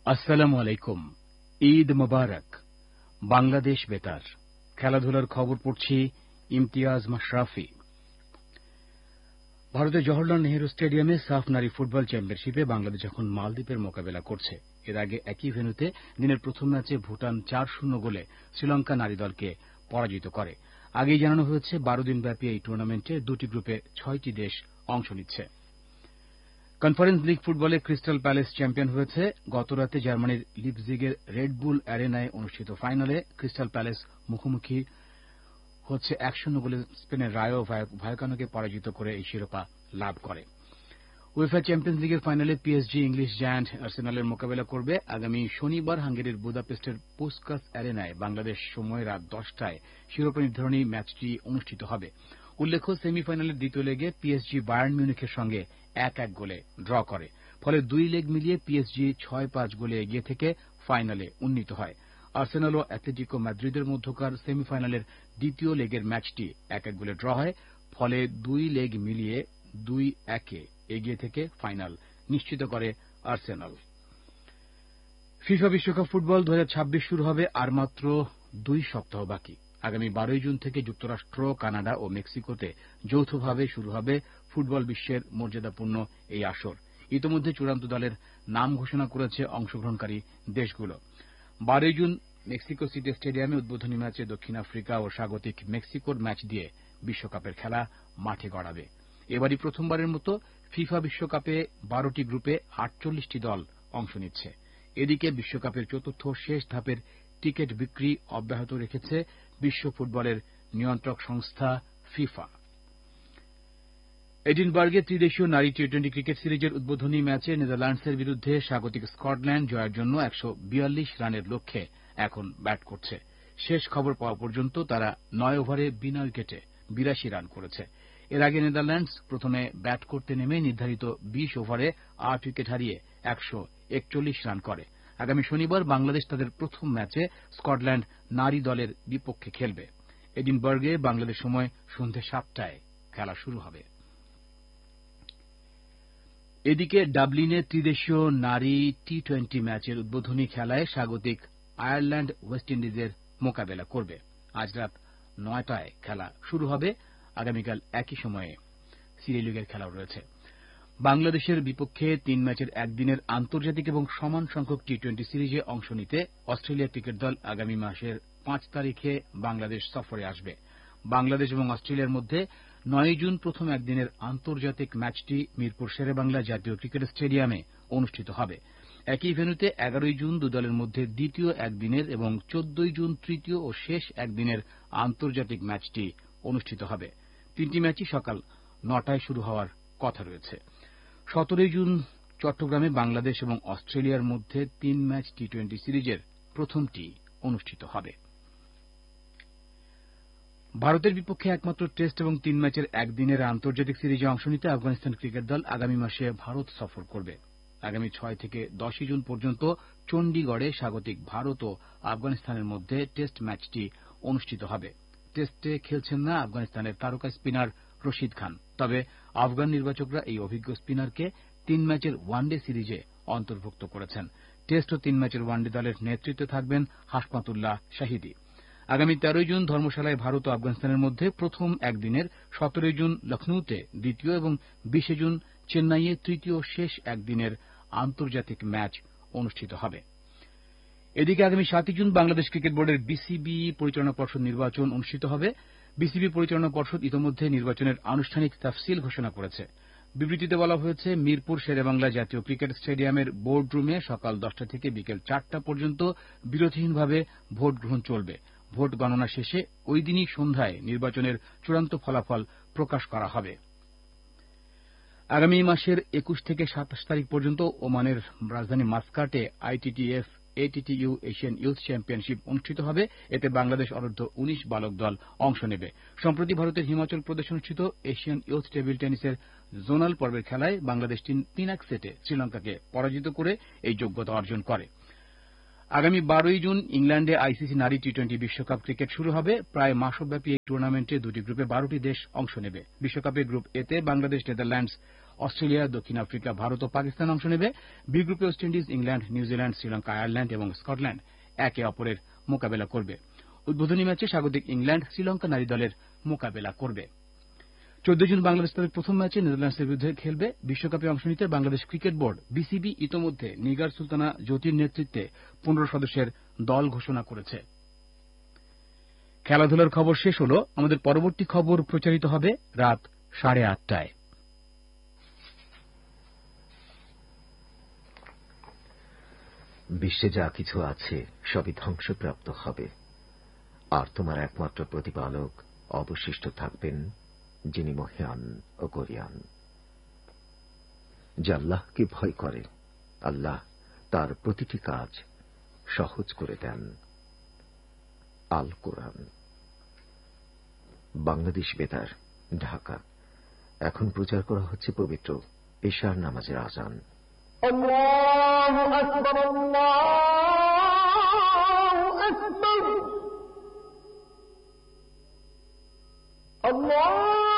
আসসালামু আলাইকুম। ঈদ মোবারক। বাংলাদেশ বেতার খেলাধুলার খবর পড়ছি ইমতিয়াজ মাশরাফি। ভারতের জওহরলাল নেহরু স্টেডিয়ামে সাফ নারী ফুটবল চ্যাম্পিয়নশিপে বাংলাদেশ এখন মালদ্বীপের মোকাবেলা করছে। এর আগে একই ভেন্যুতে দিনের প্রথম ম্যাচে ভুটান ৪-০ গোলে শ্রীলঙ্কা নারী দলকে পরাজিত করে। আগেই জানানো হয়েছে ১২ দিনব্যাপী এই টুর্নামেন্টে দুটি গ্রুপে ৬টি দেশ অংশ নিচ্ছে। কনফারেন্স লিগ ফুটবলে ক্রিস্টাল প্যালেস চ্যাম্পিয়ন হয়েছে। গতরাতে জার্মানির লিপজিগের রেডবুল অ্যারেনায় অনুষ্ঠিত ফাইনালে ক্রিস্টাল প্যালেস মুখোমুখি হচ্ছে ১-০ গোলে স্পেনের রায়ো ভায়াকানোকে পরাজিত করে এই শিরোপা লাভ করে। উয়েফা চ্যাম্পিয়ন্স লিগের ফাইনালে পিএসজি ইংলিশ জায়ান্ট আর্সেনালের মোকাবেলা করবে। আগামী শনিবার হাঙ্গেরির বুদাপেস্টের পুস্কাস অ্যারেনায় বাংলাদেশ সময় রাত ১০টায় শিরোপা নির্ধারণী ম্যাচটি অনুষ্ঠিত হবে। উল্লেখ্য, সেমিফাইনালের দ্বিতীয় লেগে পিএসজি বায়ার্ন মিউনিখের সঙ্গে ১-১ গোলে ড্র করে। ফলে দুই লেগ মিলিয়ে পিএসজি ৬-৫ গোলে এগিয়ে থেকে ফাইনালে উন্নীত হয়। আর্সেনাল ও অ্যাটলেটিকো মাদ্রিদের মধ্যকার সেমিফাইনালের দ্বিতীয় লেগের ম্যাচটি ১-১ গোলে ড্র হয়। ফলে দুই লেগ মিলিয়ে ২-১ এগিয়ে থেকে ফাইনাল নিশ্চিত করে আর্সেনাল। ফিফা বিশ্বকাপ ফুটবল ২০২৬ শুরু হবে আর মাত্র ২ সপ্তাহ বাকি। আগামী ১২ জুন থেকে যুক্তরাষ্ট্র, কানাডা ও মেক্সিকোতে যৌথভাবে শুরু হবে ফুটবল বিশ্বের মর্যাদাপূর্ণ এই আসর। ইতিমধ্যে চূড়ান্ত দলের নাম ঘোষণা করেছে অংশগ্রহণকারী দেশগুলো। ১২ জুন মেক্সিকো সিটি স্টেডিয়ামে উদ্বোধনী ম্যাচে দক্ষিণ আফ্রিকা ও স্বাগতিক মেক্সিকোর ম্যাচ দিয়ে বিশ্বকাপের খেলা মাঠে গড়াবে। এবারই প্রথমবারের মতো ফিফা বিশ্বকাপে ১২টি গ্রুপে ৪৮টি দল অংশ নিচ্ছে। এদিকে বিশ্বকাপের চতুর্থ শেষ ধাপের টিকিট বিক্রি অব্যাহত রেখেছে বিশ্ব ফুটবলের নিয়ন্ত্রক সংস্থা ফিফা। এডিনবার্গে ত্রিদেশীয় নারী টি-২০ ক্রিকেট সিরিজের উদ্বোধনী ম্যাচে নেদারল্যান্ডসের বিরুদ্ধে স্বাগতিক স্কটল্যান্ড জয়ের জন্য ১৪২ রানের লক্ষ্যে এখন ব্যাট করছে। শেষ খবর পাওয়া পর্যন্ত তারা ৯ ওভারে বিনা উইকেটে ৮২ রান করেছে। এর আগে নেদারল্যান্ডস প্রথমে ব্যাট করতে নেমে নির্ধারিত ২০ ওভারে ৮ উইকেট হারিয়ে ১৪১ রান করে। আগামী শনিবার বাংলাদেশ তাদের প্রথম ম্যাচে স্কটল্যান্ড নারী দলের বিপক্ষে খেলবে। এডিনবার্গে বাংলাদেশ সময় সন্ধ্যে ৭টায় খেলা শুরু হবে। এদিকে ডাবলিনে ত্রিদেশীয় নারী টি-২০ ম্যাচের উদ্বোধনী খেলায় স্বাগতিক আয়ারল্যান্ড ওয়েস্ট ইন্ডিজের মোকাবেলা করবে। আজ রাত ৯টায় খেলা শুরু হবে। আগামীকাল একই সময়ে সিরি লিগের খেলাও রয়েছে। বাংলাদেশের বিপক্ষে ৩ ম্যাচের একদিনের আন্তর্জাতিক এবং সমান সংখ্যক টি-২০ সিরিজে অংশ নিতে অস্ট্রেলিয়া ক্রিকেট দল আগামী মাসের ৫ তারিখে বাংলাদেশ সফরে আসবে। বাংলাদেশ এবং অস্ট্রেলিয়ার মধ্যে ৯ জুন প্রথম একদিনের আন্তর্জাতিক ম্যাচটি মিরপুর শেরেবাংলা জাতীয় ক্রিকেট স্টেডিয়ামে অনুষ্ঠিত হবে। একই ভেন্যুতে ১১ জুন দুদলের মধ্যে দ্বিতীয় একদিনের এবং ১৪ জুন তৃতীয় ও শেষ একদিনের আন্তর্জাতিক ম্যাচটি অনুষ্ঠিত হবে। ৩টি ম্যাচই সকাল ৯টায় শুরু হওয়ার কথা রয়েছে। ১৭ জুন চট্টগ্রামে বাংলাদেশ এবং অস্ট্রেলিয়ার মধ্যে ৩ ম্যাচ টি-২০ সিরিজের প্রথমটি অনুষ্ঠিত হবে। ভারতের বিপক্ষে একমাত্র টেস্ট এবং ৩ ম্যাচের একদিনের আন্তর্জাতিক সিরিজে অংশ নিতে আফগানিস্তান ক্রিকেট দল আগামী মাসে ভারত সফর করবে। আগামী ৬ থেকে ১০ জুন পর্যন্ত চণ্ডীগড়ে স্বাগতিক ভারত ও আফগানিস্তানের মধ্যে টেস্ট ম্যাচটি অনুষ্ঠিত হবে। টেস্টে খেলছেন না আফগানিস্তানের তারকা স্পিনার রশিদ খান। তবে আফগান নির্বাচকরা এই অভিজ্ঞ স্পিনারকে ৩ ম্যাচের ওয়ানডে সিরিজে অন্তর্ভুক্ত করেছেন। টেস্ট ও ৩ ম্যাচের ওয়ানডে দলের নেতৃত্বে থাকবেন হাশমাতুল্লাহ শাহিদি। আগামী ১৩ জুন ধর্মশালায় ভারত ও আফগানিস্তানের মধ্যে প্রথম একদিনের, ১৭ জুন লখনৌতে দ্বিতীয় এবং ২০ জুন চেন্নাইয়ে তৃতীয় শেষ একদিনের আন্তর্জাতিক ম্যাচ অনুষ্ঠিত হবে। এদিকে আগামী ৭ জুন বাংলাদেশ ক্রিকেট বোর্ডের বিসিবি পরিচালনা পর্ষদ নির্বাচন অনুষ্ঠিত হবে। বিসিবি পরিচালনা পর্ষদ ইতিমধ্যে নির্বাচনের আনুষ্ঠানিক তফসিল ঘোষণা করেছে। বিবৃতিতে বলা হয়েছে, মিরপুর শেরেবাংলা জাতীয় ক্রিকেট স্টেডিয়ামের বোর্ড রুমে সকাল ১০টা থেকে বিকেল ৪টা পর্যন্ত বিরতিহীনভাবে ভোট গ্রহণ চলবে। ভোট গণনা শেষে ওই দিনই সন্ধ্যায় নির্বাচনের চূড়ান্ত ফলাফল প্রকাশ করা হবে। আগামী মাসের ২১ থেকে ২৭ তারিখ পর্যন্ত ওমানের রাজধানী মাসকাটে আইটিটিএফ এটিটিইউ এশিয়ান ইউথ চ্যাম্পিয়নশিপ অনুষ্ঠিত হবে। এতে বাংলাদেশ অনূর্ধ্ব ১৯ বালক দল অংশ নেবে। সম্প্রতি ভারতের হিমাচল প্রদেশে অনুষ্ঠিত এশিয়ান ইউথ টেবিল টেনিসের জোনাল পর্বের খেলায় বাংলাদেশ ৩-১ সেটে শ্রীলঙ্কাকে পরাজিত করে এই যোগ্যতা অর্জন করে। আগামী ১২ জুন ইংল্যান্ডে আইসিসি নারী টি-২০ বিশ্বকাপ ক্রিকেট শুরু হবে। প্রায় মাসব্যাপী এই টুর্নামেন্টে দুটি গ্রুপে ১২টি দেশ অংশ নেবে। বিশ্বকাপে গ্রুপ এতে বাংলাদেশ, নেদারল্যান্ডস, অস্ট্রেলিয়া, দক্ষিণ আফ্রিকা, ভারত ও পাকিস্তান অংশ নেবে। বি গ্রুপে West Indies, England, New Zealand, Sri Lanka, Ireland এবং স্কটল্যান্ড একে অপরের মোকাবেলা করবে। উদ্বোধনী ম্যাচে স্বাগতিক ইংল্যান্ড শ্রীলঙ্কা নারী দলের মোকাবেলা করবে। 14 জুন বাংলাদেশ তাদের প্রথম ম্যাচে নেদারল্যান্ডসের বিরুদ্ধে খেলবে। বিশ্বকাপে অংশ নিতে বাংলাদেশ ক্রিকেট বোর্ড বিসিবি ইতোমধ্যে নিগার সুলতানা জ্যোতির নেতৃত্বে 15 সদস্যের দল ঘোষণা করেছে। খেলাধুলার খবর শেষ হল। আমাদের পরবর্তী খবর প্রচারিত হবে রাত 8:30টায়। বিশ্বে যা কিছু আছে সবই ধ্বংসপ্রাপ্ত হবে, আর তোমার একমাত্র প্রতিপালক অবশিষ্ট থাকবেন, যিনি মহিয়ান ও গরিয়ান। যে আল্লাহকে ভয় করে, আল্লাহ তার প্রতিটি কাজ সহজ করে দেন। আল কোরআন। বাংলাদেশ বেতার, ঢাকা। এখন প্রচার করা হচ্ছে পবিত্র এশার নামাজের আযান। আল্লাহু আকবার, আল্লাহু আকবার, আল্লাহ।